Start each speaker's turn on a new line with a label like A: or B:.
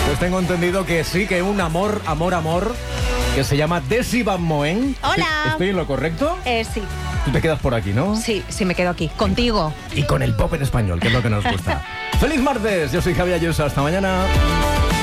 A: Pues tengo entendido que sí, que un amor, que se llama Desi Van Moen.
B: Hola.
A: ¿Estoy en lo correcto?
B: Sí.
A: Tú te quedas por aquí, ¿no?
B: Sí, me quedo aquí, contigo.
A: Y con el pop en español, que es lo que nos gusta. ¡Feliz martes! Yo soy Javier Ayuso. Hasta mañana.